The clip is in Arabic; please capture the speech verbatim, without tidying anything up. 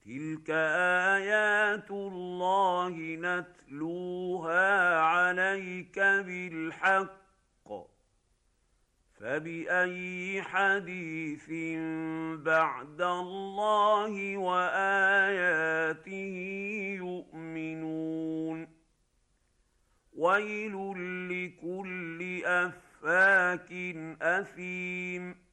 تلك ايات الله نتلوها عليك بالحق، فبأي حديث بعد الله وآياته يؤمنون. ويل لكل أفاك أثيم